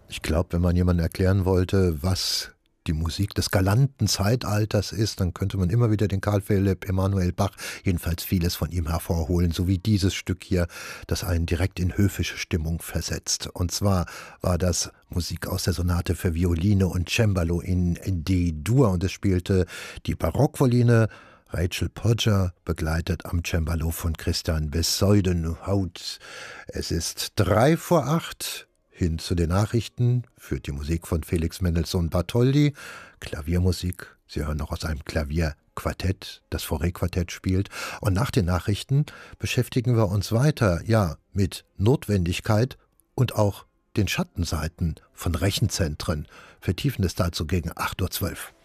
Ich glaube, wenn man jemandem erklären wollte, was die Musik des galanten Zeitalters ist, dann könnte man immer wieder den Karl Philipp Emanuel Bach, jedenfalls vieles von ihm hervorholen, so wie dieses Stück hier, das einen direkt in höfische Stimmung versetzt. Und zwar war das Musik aus der Sonate für Violine und Cembalo in D-Dur und es spielte die Barockvioline Rachel Podger, begleitet am Cembalo von Christian Bezuidenhout. Es ist 7:03. Hin zu den Nachrichten führt die Musik von Felix Mendelssohn Bartholdy, Klaviermusik, Sie hören noch aus einem Klavierquartett, das Fauré-Quartett spielt. Und nach den Nachrichten beschäftigen wir uns weiter, ja, mit Notwendigkeit und auch den Schattenseiten von Rechenzentren. Vertiefen es dazu gegen 8:12 Uhr.